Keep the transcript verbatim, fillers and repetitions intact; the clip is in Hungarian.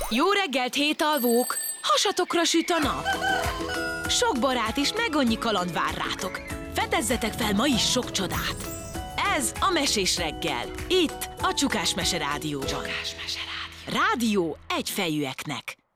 Jó reggelt, hétalvók! Hasatokra süt a nap! Sok barát és meg annyi kaland vár rátok. Fedezzetek fel ma is sok csodát! Ez a Mesés reggel. Itt a Csukás Mese Rádióban. Csukás Mese Rádió. Rádió egyfejűeknek.